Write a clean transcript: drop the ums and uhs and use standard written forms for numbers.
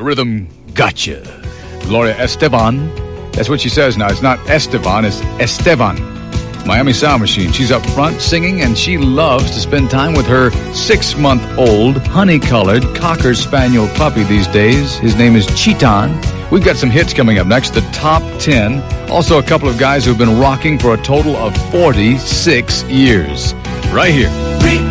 The rhythm gotcha. Gloria Estefan. That's what she says now. It's not Esteban, it's Esteban. Miami Sound Machine. She's up front singing, and she loves to spend time with her 6-month-old honey-colored Cocker Spaniel puppy these days. His name is Chitan. We've got some hits coming up next, the top 10. Also a couple of guys who've been rocking for a total of 46 years. Right here.